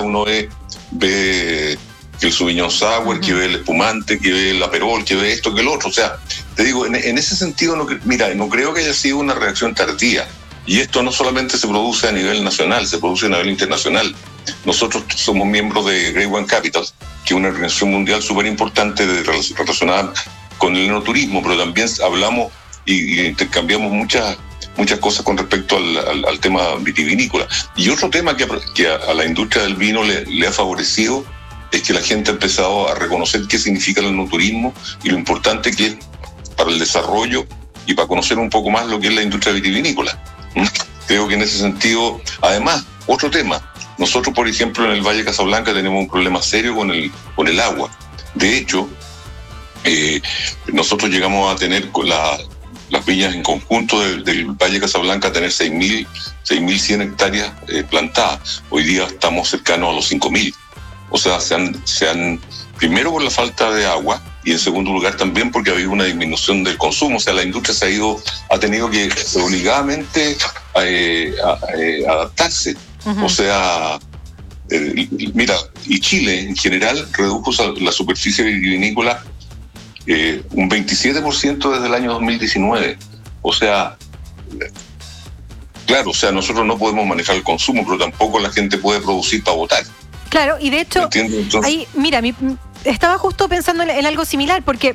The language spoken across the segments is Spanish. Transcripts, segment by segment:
uno ve que el Sauvignon Sour, que ve el espumante, que ve el Aperol, que ve esto, que el otro. O sea, te digo, en ese sentido, no creo que haya sido una reacción tardía. Y esto no solamente se produce a nivel nacional, se produce a nivel internacional. Nosotros somos miembros de Grade One Capital, que es una organización mundial súper importante relacionada con el enoturismo, pero también hablamos y intercambiamos muchas cosas con respecto al tema vitivinícola. Y otro tema que a la industria del vino le ha favorecido es que la gente ha empezado a reconocer qué significa el enoturismo y lo importante que es para el desarrollo y para conocer un poco más lo que es la industria vitivinícola. Creo que en ese sentido, además, otro tema, nosotros por ejemplo en el Valle de Casablanca tenemos un problema serio con el agua. De hecho, nosotros llegamos a tener con las viñas en conjunto del Valle de Casablanca a tener 6.100 hectáreas plantadas. Hoy día estamos cercanos a los 5.000. O sea, se han primero por la falta de agua y en segundo lugar también porque ha habido una disminución del consumo. O sea, la industria ha tenido que obligadamente adaptarse. Uh-huh. O sea, mira, y Chile en general redujo la superficie vitivinícola un 27% desde el año 2019. O sea, claro, o sea, nosotros no podemos manejar el consumo, pero tampoco la gente puede producir para votar. Claro, y de hecho, ahí, mira, estaba justo pensando en algo similar, porque,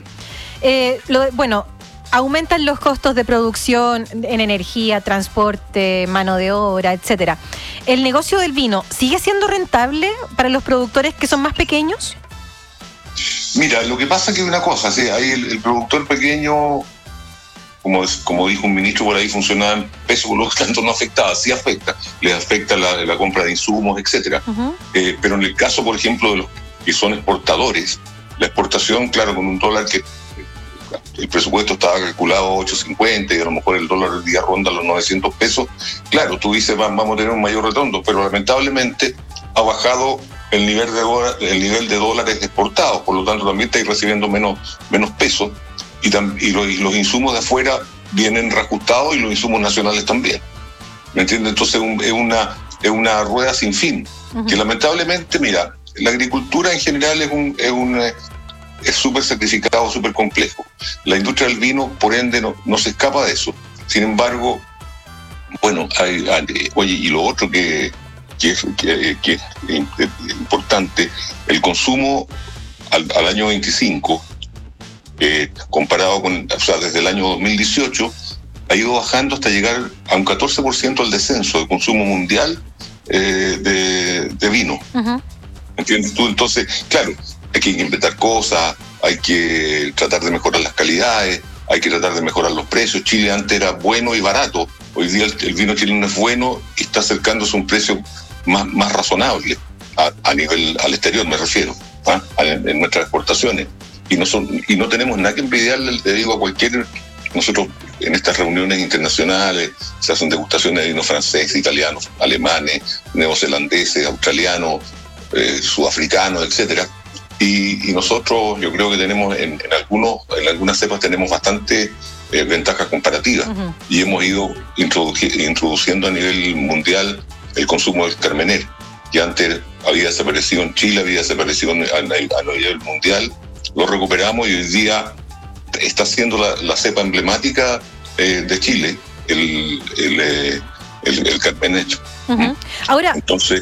aumentan los costos de producción en energía, transporte, mano de obra, etcétera. ¿El negocio del vino sigue siendo rentable para los productores que son más pequeños? Mira, lo que pasa es que hay una cosa, ¿sí? Hay el productor pequeño, como dijo un ministro por ahí, funciona en peso, por lo tanto no afecta, sí afecta, les afecta la compra de insumos, etcétera. Uh-huh. Pero en el caso, por ejemplo, de los que son exportadores, la exportación, claro, con un dólar que el presupuesto estaba calculado a 8.50 y a lo mejor el dólar del día ronda los 900 pesos, claro, tú dices vamos a tener un mayor retorno, pero lamentablemente ha bajado el nivel de dólares exportados, por lo tanto también estáis recibiendo menos pesos. Y los insumos de afuera vienen reajustados y los insumos nacionales también. ¿Me entiendes? Entonces es una rueda sin fin. Uh-huh. Que lamentablemente, mira, la agricultura en general es súper sacrificado, súper complejo. La industria del vino, por ende, no se escapa de eso. Sin embargo, bueno, oye, y lo otro que es importante, el consumo al año 25, comparado desde el año 2018, ha ido bajando hasta llegar a un 14% el descenso de consumo mundial de vino. Uh-huh. ¿Entiendes tú? Entonces, claro, hay que inventar cosas, hay que tratar de mejorar las calidades, hay que tratar de mejorar los precios. Chile antes era bueno y barato, hoy día el vino chileno es bueno y está acercándose a un precio más razonable a nivel al exterior, me refiero, en nuestras exportaciones. Y no tenemos nada que envidiarle, te digo, a cualquier... Nosotros en estas reuniones internacionales se hacen degustaciones de vino francés, italianos, alemanes, neozelandeses, australianos, sudafricanos, etcétera. Y nosotros, yo creo que tenemos en algunas cepas tenemos bastante ventajas comparativas. Uh-huh. Y hemos ido introduciendo a nivel mundial el consumo del Carmener, que antes había desaparecido en Chile, había desaparecido a nivel mundial. Lo recuperamos y hoy día está siendo la cepa emblemática de Chile, el Carmener. Uh-huh. Ahora, entonces,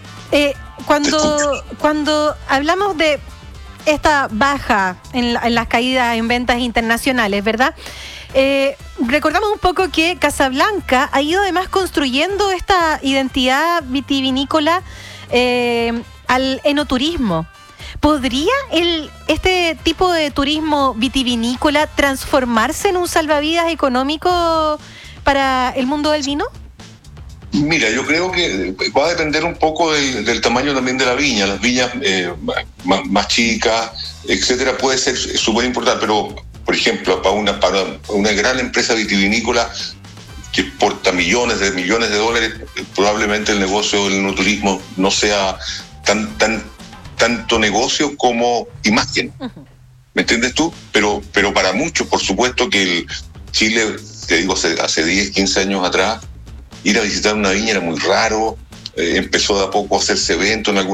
cuando hablamos de esta baja en las caídas en ventas internacionales, ¿verdad? Recordamos un poco que Casablanca ha ido además construyendo esta identidad vitivinícola al enoturismo. ¿Podría este tipo de turismo vitivinícola transformarse en un salvavidas económico para el mundo del vino? Mira, yo creo que va a depender un poco del tamaño también de la viña. Las viñas más chicas, etcétera, puede ser súper importante, pero, por ejemplo, para una gran empresa vitivinícola que exporta millones de dólares, probablemente el negocio del enoturismo no sea tanto negocio como imagen. Uh-huh. ¿Me entiendes tú? Pero para muchos, por supuesto que Chile, te digo, hace 10, 15 años atrás, ir a visitar una viña era muy raro, empezó de a poco a hacerse eventos en